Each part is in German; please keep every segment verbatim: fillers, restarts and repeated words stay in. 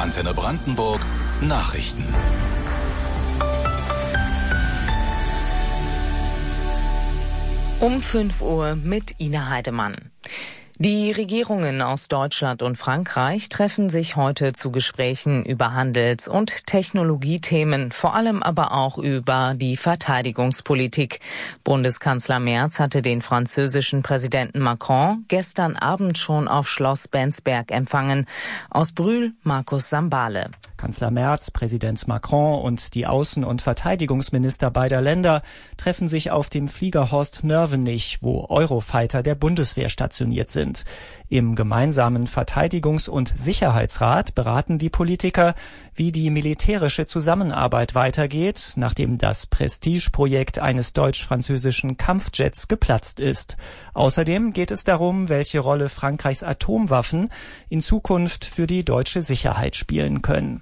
Antenne Brandenburg Nachrichten. Um fünf Uhr mit Ina Heidemann. Die Regierungen aus Deutschland und Frankreich treffen sich heute zu Gesprächen über Handels- und Technologiethemen, vor allem aber auch über die Verteidigungspolitik. Bundeskanzler Merz hatte den französischen Präsidenten Macron gestern Abend schon auf Schloss Bensberg empfangen. Aus Brühl, Markus Sambale. Kanzler Merz, Präsident Macron und die Außen- und Verteidigungsminister beider Länder treffen sich auf dem Flieger Horst Nörvenich, wo Eurofighter der Bundeswehr stationiert sind. Im gemeinsamen Verteidigungs- und Sicherheitsrat beraten die Politiker, wie die militärische Zusammenarbeit weitergeht, nachdem das Prestigeprojekt eines deutsch-französischen Kampfjets geplatzt ist. Außerdem geht es darum, welche Rolle Frankreichs Atomwaffen in Zukunft für die deutsche Sicherheit spielen können.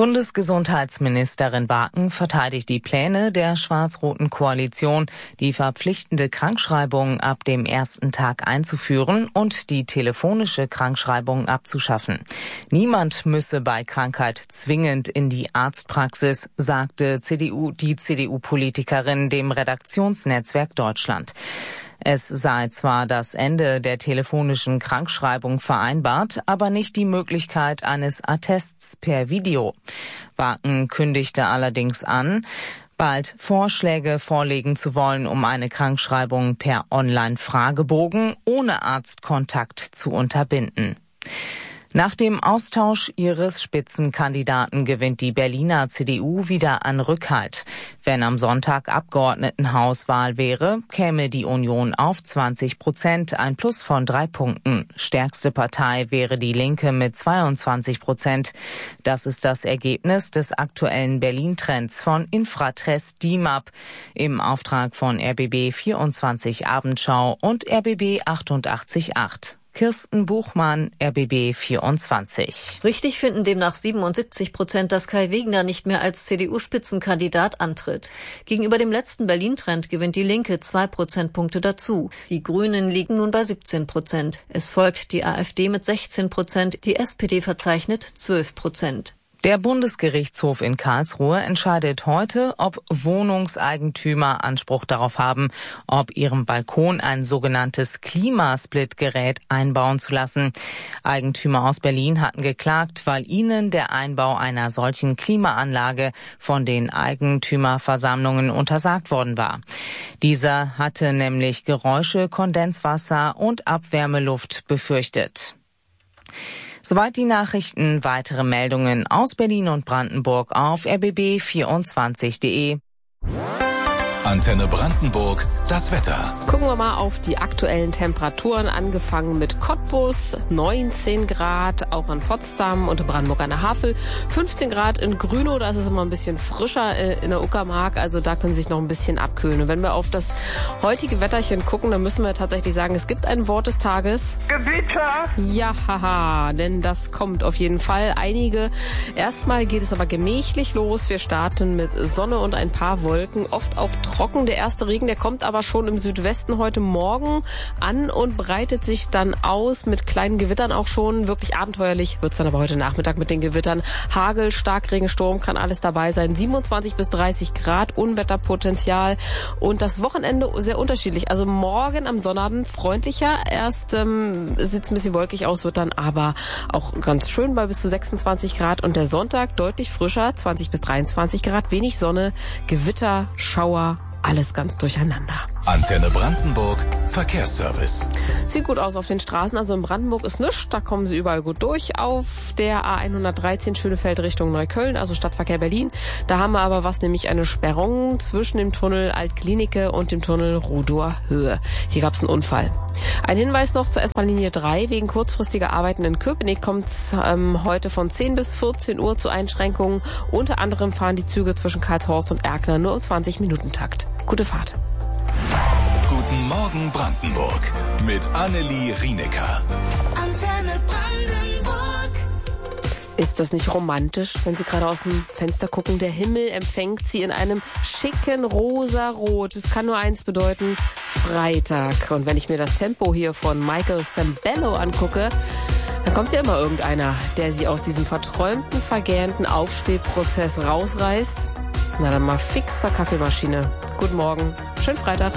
Bundesgesundheitsministerin Barken verteidigt die Pläne der schwarz-roten Koalition, die verpflichtende Krankschreibung ab dem ersten Tag einzuführen und die telefonische Krankschreibung abzuschaffen. Niemand müsse bei Krankheit zwingend in die Arztpraxis, sagte C D U, die C D U-Politikerin dem Redaktionsnetzwerk Deutschland. Es sei zwar das Ende der telefonischen Krankschreibung vereinbart, aber nicht die Möglichkeit eines Attests per Video. Barken kündigte allerdings an, bald Vorschläge vorlegen zu wollen, um eine Krankschreibung per Online-Fragebogen ohne Arztkontakt zu unterbinden. Nach dem Austausch ihres Spitzenkandidaten gewinnt die Berliner C D U wieder an Rückhalt. Wenn am Sonntag Abgeordnetenhauswahl wäre, käme die Union auf zwanzig Prozent, ein Plus von drei Punkten. Stärkste Partei wäre die Linke mit zweiundzwanzig Prozent. Das ist das Ergebnis des aktuellen Berlin-Trends von Infratrest D I M A P im Auftrag von R B B vierundzwanzig Abendschau und R B B achtundachtzig Komma acht. Kirsten Buchmann, R B B vierundzwanzig. Richtig finden demnach siebenundsiebzig Prozent, dass Kai Wegner nicht mehr als C D U-Spitzenkandidat antritt. Gegenüber dem letzten Berlin-Trend gewinnt die Linke zwei Prozentpunkte dazu. Die Grünen liegen nun bei siebzehn Prozent. Es folgt die AfD mit sechzehn Prozent, die S P D verzeichnet zwölf Prozent. Der Bundesgerichtshof in Karlsruhe entscheidet heute, ob Wohnungseigentümer Anspruch darauf haben, ob ihrem Balkon ein sogenanntes Klimasplit-Gerät einbauen zu lassen. Eigentümer aus Berlin hatten geklagt, weil ihnen der Einbau einer solchen Klimaanlage von den Eigentümerversammlungen untersagt worden war. Dieser hatte nämlich Geräusche, Kondenswasser und Abwärmeluft befürchtet. Soweit die Nachrichten. Weitere Meldungen aus Berlin und Brandenburg auf r b b vierundzwanzig punkt de. Antenne Brandenburg, das Wetter. Gucken wir mal auf die aktuellen Temperaturen, angefangen mit Cottbus, neunzehn Grad, auch in Potsdam und in Brandenburg an der Havel, fünfzehn Grad in Grünow, da ist es immer ein bisschen frischer in der Uckermark, also da können Sie sich noch ein bisschen abkühlen. Und wenn wir auf das heutige Wetterchen gucken, dann müssen wir tatsächlich sagen, es gibt ein Wort des Tages. Gewitter! Ja, haha, denn das kommt auf jeden Fall. Einige, erstmal geht es aber gemächlich los. Wir starten mit Sonne und ein paar Wolken, oft auch trocken. Der erste Regen, der kommt aber schon im Südwesten heute Morgen an und breitet sich dann aus mit kleinen Gewittern auch schon. Wirklich abenteuerlich wird's dann aber heute Nachmittag mit den Gewittern. Hagel, Starkregen, Sturm, kann alles dabei sein. siebenundzwanzig bis dreißig Grad Unwetterpotenzial und das Wochenende sehr unterschiedlich. Also morgen am Sonnabend freundlicher. Erst ähm, sieht es ein bisschen wolkig aus, wird dann aber auch ganz schön bei bis zu sechsundzwanzig Grad und der Sonntag deutlich frischer, zwanzig bis dreiundzwanzig Grad, wenig Sonne, Gewitter, Schauer, alles ganz durcheinander. Antenne Brandenburg, Verkehrsservice. Sieht gut aus auf den Straßen, also in Brandenburg ist nichts, da kommen Sie überall gut durch. Auf der A hundertdreizehn Schönefeld Richtung Neukölln, also Stadtverkehr Berlin. Da haben wir aber was, nämlich eine Sperrung zwischen dem Tunnel Altklinike und dem Tunnel Rudower Höhe. Hier gab es einen Unfall. Ein Hinweis noch zur S-Bahn-Linie drei. Wegen kurzfristiger Arbeiten in Köpenick kommt es ähm, heute von zehn bis vierzehn Uhr zu Einschränkungen. Unter anderem fahren die Züge zwischen Karlshorst und Erkner nur im zwanzig Minuten Takt. Gute Fahrt. Guten Morgen Brandenburg mit Annelie Rienecker. Antenne Brandenburg. Ist das nicht romantisch, wenn Sie gerade aus dem Fenster gucken? Der Himmel empfängt Sie in einem schicken Rosa-Rot. Es kann nur eins bedeuten, Freitag. Und wenn ich mir das Tempo hier von Michael Sambello angucke, Dann kommt ja immer irgendeiner, der sie aus diesem verträumten, vergähnten Aufstehprozess rausreißt. Na dann mal fix zur Kaffeemaschine. Guten Morgen, schönen Freitag.